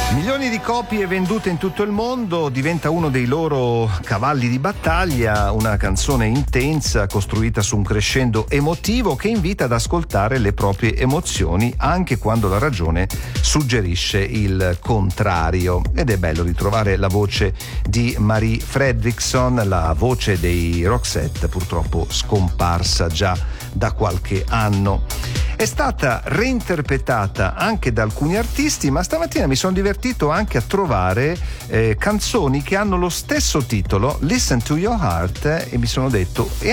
Milioni di copie vendute in tutto il mondo, diventa uno dei loro cavalli di battaglia, una canzone intensa costruita su un crescendo emotivo che invita ad ascoltare le proprie emozioni anche quando la ragione suggerisce il contrario. Ed è bello ritrovare la voce di Marie Fredriksson, la voce dei Roxette, purtroppo scomparsa già da qualche anno. È stata reinterpretata anche da alcuni artisti, ma stamattina mi sono divertito anche a trovare canzoni che hanno lo stesso titolo, Listen to Your Heart, e mi sono detto